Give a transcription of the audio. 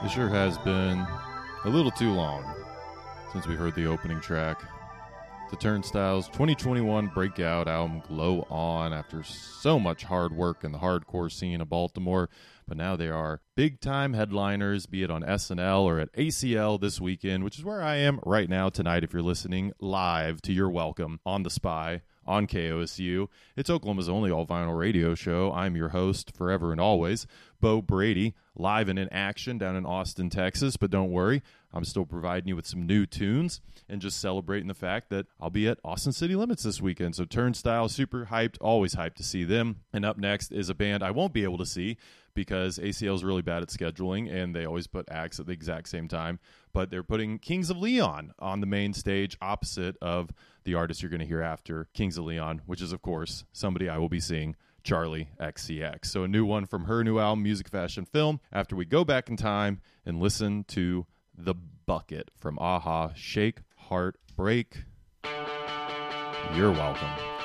It sure has been a little too long since we heard the opening track. The Turnstiles' 2021 breakout album Glow On, after so much hard work in the hardcore scene of Baltimore, but now they are big-time headliners, be it on SNL or at ACL this weekend, which is where I am right now tonight if you're listening live to Your Welcome on The Spy on KOSU. It's Oklahoma's only all-vinyl radio show. I'm your host, forever and always, Bo Brady, live and in action down in Austin, Texas. But don't worry, I'm still providing you with some new tunes and just celebrating the fact that I'll be at Austin City Limits this weekend. So Turnstile, super hyped, always hyped to see them. And up next is a band I won't be able to see because ACL is really bad at scheduling and they always put acts at the exact same time. But they're putting Kings of Leon on the main stage opposite of the artist you're going to hear after Kings of Leon, which is, of course, somebody I will be seeing, Charli XCX. So a new one from her new album, Music, Fashion, Film, after we go back in time and listen to The Bucket from a-ha, Shake, Heart, Break. You're welcome.